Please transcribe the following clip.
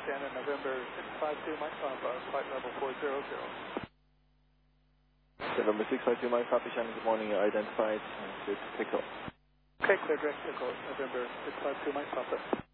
Shannon, November 652 Mike Papa, flight level 400. November 652 Mike Papa, Shannon, good morning. You're identified. Clear to pick up. Okay, clear direct pickle, November 652 Mike Papa.